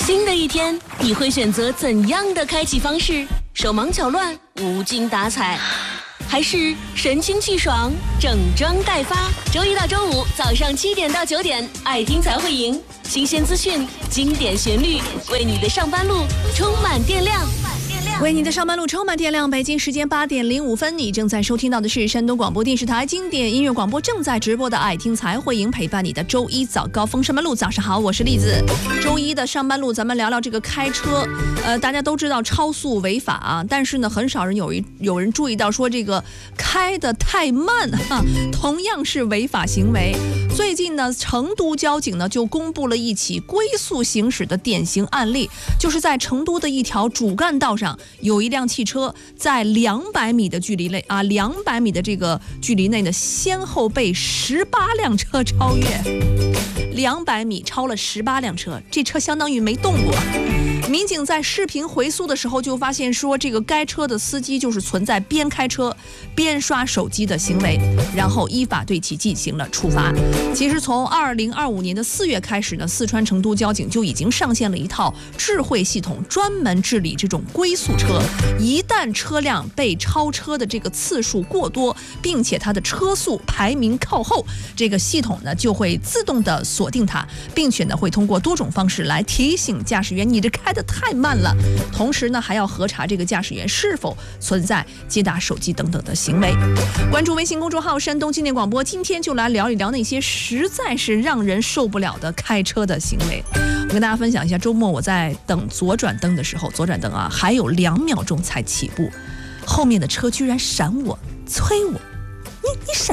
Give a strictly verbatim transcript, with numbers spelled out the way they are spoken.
新的一天，你会选择怎样的开启方式？手忙脚乱、无精打采，还是神清气爽、整装待发？周一到周五早上七点到九点，爱听才会赢，新鲜资讯、经典旋律，为你的上班路充满电量。 为你的上班路充满电量。北京时间八点零五分，你正在收听到的是山东广播电视台经典音乐广播正在直播的爱听才会赢，陪伴你的周一早高峰上班路。早上好，我是栗子。周一的上班路，咱们聊聊这个开车。呃，大家都知道超速违法啊，但是呢，很少人有一有人注意到说这个开得太慢哈、啊，同样是违法行为。最近呢，成都交警呢就公布了一起龟速行驶的典型案例，就是在成都的一条主干道上，有一辆汽车在两百米的距离内啊，两百米的这个距离内呢，先后被十八辆车超越。两百米超了十八辆车，这车相当于没动过。民警在视频回溯的时候就发现说，这个该车的司机就是存在边开车边刷手机的行为，然后依法对其进行了处罚。其实从二零二五年的四月开始呢，四川成都交警就已经上线了一套智慧系统，专门治理这种龟速车。一旦车辆被超车的这个次数过多，并且它的车速排名靠后，这个系统呢就会自动的锁定它，并且呢会通过多种方式来提醒驾驶员，你这开得太慢了。同时呢，还要核查这个驾驶员是否存在接打手机等等的行为。关注微信公众号山东经典广播，今天就来聊一聊那些实在是让人受不了的开车的行为。我跟大家分享一下，周末我在等左转灯的时候，左转灯啊还有两秒钟才起步，后面的车居然闪我催我，你你闪